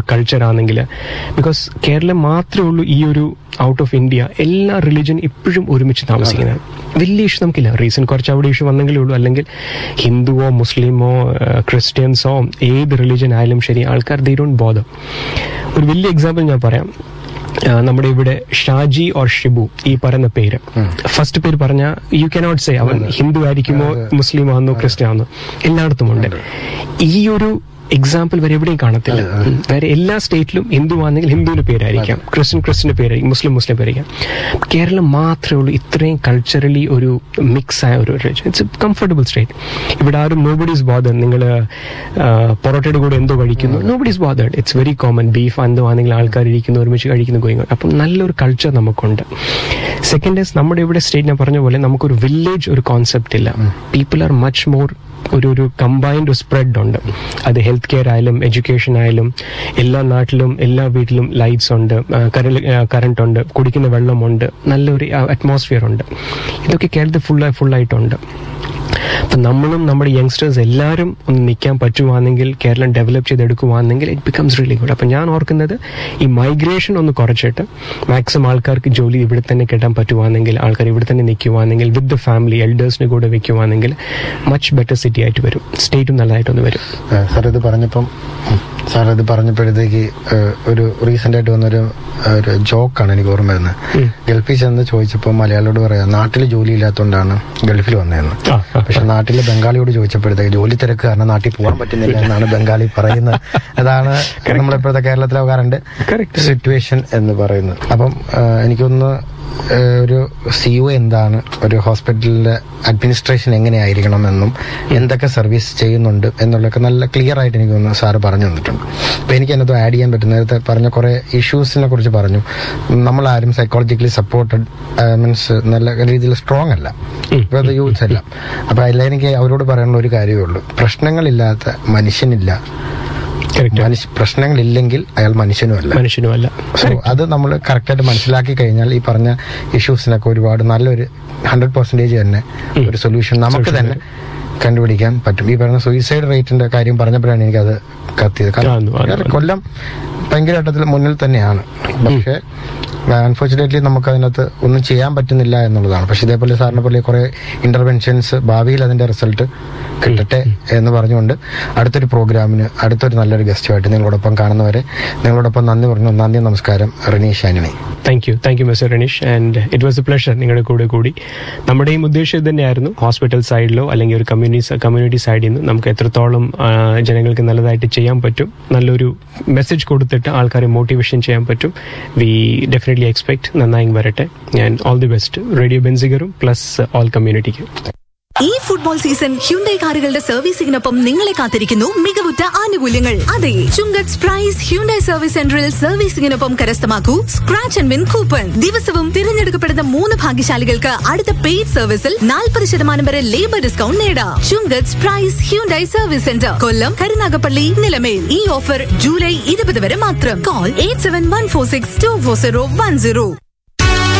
Culture ആണെങ്കിൽ, because Keralam മാത്രമേ ഉള്ളൂ ഈ ഒരു ഔട്ട് ഓഫ് ഇന്ത്യ എല്ലാ റിലീജിയൻ ഇപ്പോഴും ഒരുമിച്ച് താമസിക്കുന്നത്. വലിയ ഇഷ്യൂ നമുക്കില്ല. റീസെന്റ് കുറച്ച് അവിടെ ഇഷ്യൂ വന്നെങ്കിലേ ഉള്ളൂ. അല്ലെങ്കിൽ ഹിന്ദുവോ മുസ്ലിമോ ക്രിസ്ത്യൻസോ ഏത് റിലീജിയൻ ആയാലും ശരി, ആൾക്കാർ ദേ ഡോണ്ട് ബോദർ. ഒരു വലിയ എക്സാമ്പിൾ ഞാൻ പറയാം. നമ്മുടെ ഇവിടെ ഷാജി ഓർ ഷിബു ഈ പറയുന്ന പേര്, ഫസ്റ്റ് പേര് പറഞ്ഞാൽ യു കനോട്ട് സേ അവൻ ഹിന്ദു ആയിരിക്കുമോ മുസ്ലിം ആണെന്നോ ക്രിസ്ത്യൻ ആണെന്നോ, എല്ലായിടത്തും ഉണ്ട്. ഈ ഒരു എക്സാമ്പിൾ വരെ എവിടെയും കാണത്തില്ല. വേറെ എല്ലാ സ്റ്റേറ്റിലും ഹിന്ദു ആണെങ്കിൽ ഹിന്ദുവിന്റെ പേരായിരിക്കാം, ക്രിസ്ത്യന്റെ പേരായിരിക്കും, മുസ്ലിം പേരായിരിക്കാം. കേരളം മാത്രമേ ഉള്ളൂ ഇത്രയും കൾച്ചറലി ഒരു മിക്സ് ആയ ഒരു religion. It's A comfortable state. ഇവിടെ ആരും നോബഡി ഈസ് ബോതേർഡ്. നിങ്ങൾ പൊറോട്ടയുടെ കൂടെ എന്തോ കഴിക്കുന്നു, nobody is bothered. It's very common. Beef എന്തോ ആണെങ്കിൽ ആൾക്കാർ ഇരിക്കുന്നു, ഒരുമിച്ച് കഴിക്കുന്നു, ഗോയിങ്. അപ്പം നല്ലൊരു കൾച്ചർ നമുക്കുണ്ട്. സെക്കൻഡ് ഈസ് നമ്മുടെ ഇവിടെ സ്റ്റേറ്റ് ഞാൻ പറഞ്ഞ പോലെ നമുക്കൊരു വില്ലേജ് ഒരു കോൺസെപ്റ്റ് ഇല്ല. പീപ്പിൾ ആർ മച്ച് മോർ ഒരു കമ്പൈൻഡ് സ്പ്രെഡ് ഉണ്ട്. അത് ഹെൽത്ത് കെയർ ആയാലും എഡ്യൂക്കേഷൻ ആയാലും എല്ലാ നാട്ടിലും എല്ലാ വീട്ടിലും ലൈറ്റ്സ് ഉണ്ട്, കറണ്ട് ഉണ്ട്, കുടിക്കുന്ന വെള്ളമുണ്ട്, നല്ലൊരു അറ്റ്മോസ്ഫിയർ ഉണ്ട്. ഇതൊക്കെ കേരളത്തിൽ ഫുള്ളായിട്ടുണ്ട്. അപ്പം നമ്മളും നമ്മുടെ യങ്സ്റ്റേഴ്സ് എല്ലാവരും ഒന്ന് നിൽക്കാൻ പറ്റുവാണെങ്കിൽ, Keralam develop ചെയ്തെടുക്കുവാണെങ്കിൽ it becomes really good. അപ്പം ഞാൻ ഓർക്കുന്നത് ഈ മൈഗ്രേഷൻ ഒന്ന് കുറച്ചിട്ട് മാക്സിമം ആൾക്കാർക്ക് ജോലി ഇവിടെ തന്നെ കിട്ടാൻ പറ്റുവാണെങ്കിൽ, ആൾക്കാർ ഇവിടെ തന്നെ നിൽക്കുവാണെങ്കിൽ, വിത്ത് ദ ഫാമിലി എൽഡേഴ്സിന് കൂടെ വെക്കുവാണെങ്കിൽ മച്ച് ബെറ്റർ സിറ്റി ആയിട്ട് വരും, സ്റ്റേറ്റും നല്ലതായിട്ടൊന്ന് വരും. സാർ ഇത് പറഞ്ഞപ്പോഴത്തേക്ക് ഒരു റീസെന്റ് ആയിട്ട് വന്നൊരു ജോക്കാണ് എനിക്ക് ഓർമ്മ വരുന്നത്. ഗൾഫിൽ ചെന്ന് ചോദിച്ചപ്പോൾ മലയാളിയോട് പറയാം നാട്ടിൽ ജോലി ഇല്ലാത്തതുകൊണ്ടാണ് ഗൾഫിൽ വന്നതെന്ന്. പക്ഷെ നാട്ടിലെ ബംഗാളിയോട് ചോദിച്ചപ്പോഴത്തേക്ക് ജോലി തിരക്ക് കാരണം നാട്ടിൽ പോകാൻ പറ്റുന്നില്ല എന്നാണ് ബംഗാളി പറയുന്നത്. അതാണ് നമ്മളിപ്പോഴത്തെ കേരളത്തിലെ കറണ്ട് സിറ്റുവേഷൻ എന്ന് പറയുന്നത്. അപ്പം എനിക്കൊന്ന് ഒരു സിഒ എന്താണ്, ഒരു ഹോസ്പിറ്റലിന്റെ അഡ്മിനിസ്ട്രേഷൻ എങ്ങനെയായിരിക്കണമെന്നും എന്തൊക്കെ സർവീസ് ചെയ്യുന്നുണ്ട് എന്നുള്ളതൊക്കെ നല്ല ക്ലിയർ ആയിട്ട് എനിക്കൊന്ന് സാറ് പറഞ്ഞു തന്നിട്ടുണ്ട്. അപ്പൊ എനിക്ക് അതിനകത്ത് ആഡ് ചെയ്യാൻ പറ്റും. നേരത്തെ പറഞ്ഞ കുറെ ഇഷ്യൂസിനെ കുറിച്ച് പറഞ്ഞു. നമ്മളാരും സൈക്കോളജിക്കലി സപ്പോർട്ടഡ് മീൻസ് നല്ല രീതിയിൽ സ്ട്രോങ് അല്ല ഇപ്പോഴത്തെ യൂത്ത്സ് എല്ലാം. അപ്പൊ അതിലെനിക്ക് അവരോട് പറയാനുള്ള ഒരു കാര്യമേ ഉള്ളൂ, പ്രശ്നങ്ങളില്ലാത്ത മനുഷ്യനില്ല, പ്രശ്നങ്ങളില്ലെങ്കിൽ അയാൾ മനുഷ്യനുമല്ല. സോ അത് നമ്മൾ കറക്റ്റായിട്ട് മനസ്സിലാക്കി കഴിഞ്ഞാൽ ഈ പറഞ്ഞ ഇഷ്യൂസിനൊക്കെ ഒരുപാട് നല്ലൊരു 100% തന്നെ ഒരു സൊല്യൂഷൻ നമുക്ക് തന്നെ കണ്ടുപിടിക്കാൻ പറ്റും. ഈ പറഞ്ഞ സൂയിസൈഡ് റേറ്റിന്റെ കാര്യം പറഞ്ഞപ്പോഴാണ് എനിക്കത് കത്തിയത്. കാരണം കൊല്ലം ഭയങ്കരഘട്ടത്തിൽ മുന്നിൽ തന്നെയാണ്. പക്ഷെ അൺഫോർച്ചുനേറ്റ്ലി നമുക്ക് അതിനകത്ത് ഒന്നും ചെയ്യാൻ പറ്റുന്നില്ല എന്നുള്ളതാണ്. പക്ഷെ ഇതേപോലെ സാറിനെ പോലെ കുറെ ഇന്റർവെൻഷൻസ് ഭാവിയിൽ അതിന്റെ റിസൾട്ട് കിട്ടട്ടെ എന്ന് പറഞ്ഞുകൊണ്ട് അടുത്തൊരു പ്രോഗ്രാമിന് അടുത്തൊരു നല്ലൊരു ഗസ്റ്റുമായിട്ട് നിങ്ങളോടൊപ്പം കാണുന്നവരെ നിങ്ങളോടൊപ്പം നന്ദി പറഞ്ഞു. നന്ദി, നമസ്കാരം. Ranish Antony. Thank you mister Ranish, and it was A pleasure നിങ്ങളുടെ കൂടി. നമ്മുടെയും ഉദ്ദേശം ഇത് തന്നെയായിരുന്നു, ഹോസ്പിറ്റൽ സൈഡിലോ അല്ലെങ്കിൽ ഒരു കമ്മ്യൂണിറ്റി സൈഡിൽ നിന്ന് നമുക്ക് എത്രത്തോളം ജനങ്ങൾക്ക് നല്ലതായിട്ട് ചെയ്യാൻ പറ്റും, നല്ലൊരു മെസ്സേജ് കൊടുത്തിട്ട് ആൾക്കാരെ മോട്ടിവേഷൻ ചെയ്യാൻ പറ്റും. വി ഡെഫിനറ്റ്ലി എക്സ്പെക്ട് നന്നായി വരട്ടെ. ഞാൻ all the best radio ബെൻസിഗറും plus all കമ്മ്യൂണിറ്റിക്കും. ഈ ഫുട്ബോൾ സീസൺ ഹ്യുണ്ടൈ കാറുകളുടെ സർവീസിംഗിനൊപ്പം നിങ്ങളെ കാത്തിരിക്കുന്നു മികവുറ്റ ആനുകൂല്യങ്ങൾ. അതെ, ചുങ്കത്ത് പ്രൈസ് ഹ്യുണ്ടൈ സർവീസ് സെന്ററിൽ സർവീസിംഗിനൊപ്പം കരസ്ഥമാക്കൂ സ്ക്രാച്ച് ആൻഡ് വിൻ കൂപ്പൺ. ദിവസവും തിരഞ്ഞെടുക്കപ്പെടുന്ന 3 ഭാഗ്യശാലികൾക്ക് അടുത്ത പെയ്ഡ് സർവീസിൽ 40% വരെ ലേബർ ഡിസ്കൗണ്ട് നേടാം. ചുങ്കത്ത് പ്രൈസ് ഹ്യുണ്ടൈ സർവീസ് സെന്റർ, കൊല്ലം, കരുനാഗപ്പള്ളി, നിലമേൽ. ഈ ഓഫർ ജൂലൈ 20 വരെ മാത്രം. കോൾ 8714624010.